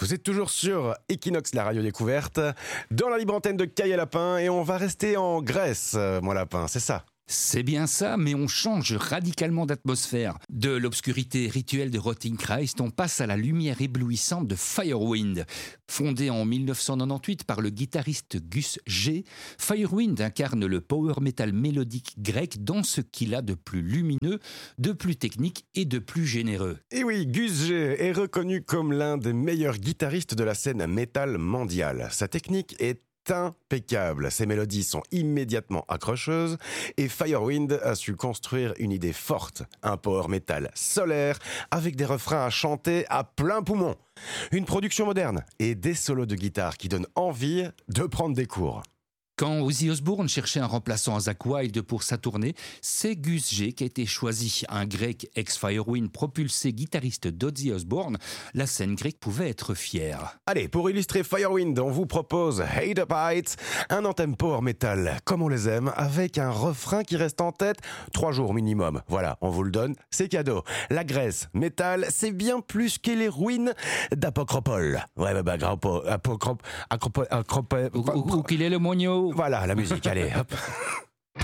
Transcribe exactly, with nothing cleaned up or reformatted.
Vous êtes toujours sur Equinox, la radio découverte, dans la libre antenne de Caille Lapin, et on va rester en Grèce, euh, mon lapin, c'est ça? C'est bien ça, mais on change radicalement d'atmosphère. De l'obscurité rituelle de Rotting Christ, on passe à la lumière éblouissante de Firewind. Fondé en dix-neuf cent quatre-vingt-dix par le guitariste Gus G, Firewind incarne le power metal mélodique grec dans ce qu'il a de plus lumineux, de plus technique et de plus généreux. Et oui, Gus G est reconnu comme l'un des meilleurs guitaristes de la scène métal mondiale. Sa technique est impeccable, ses mélodies sont immédiatement accrocheuses et Firewind a su construire une idée forte, un power metal solaire avec des refrains à chanter à plein poumon, une production moderne et des solos de guitare qui donnent envie de prendre des cours. Quand Ozzy Osbourne cherchait un remplaçant à Zakk Wylde pour sa tournée, c'est Gus G qui a été choisi. Un grec ex-Firewind propulsé guitariste d'Ozzy Osbourne, la scène grecque pouvait être fière. Allez, pour illustrer Firewind, on vous propose Hate Up Heights, un anthem power metal comme on les aime, avec un refrain qui reste en tête trois jours minimum. Voilà, on vous le donne, c'est cadeau. La Grèce, métal, c'est bien plus que les ruines d'Apocropole. Ouais, bah, bah, Apocropole, Apocropole, Où, où, où qu'il est le mogno? Voilà, la musique, allez, hop.